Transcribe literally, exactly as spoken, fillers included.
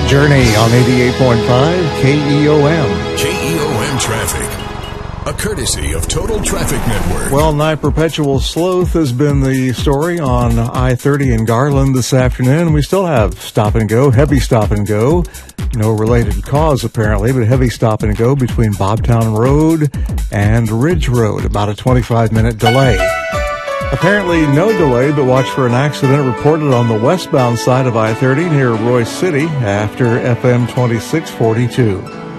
Journey on eighty-eight point five K E O M. K E O M Traffic, a courtesy of Total Traffic Network. Well, nigh perpetual sloth has been the story on I thirty in Garland this afternoon. We still have stop and go, heavy stop and go. No related cause, apparently, but heavy stop and go between Bobtown Road and Ridge Road. About a twenty-five minute delay. Apparently no delay, but watch for an accident reported on the westbound side of I thirty near Royce City after F M twenty-six forty-two.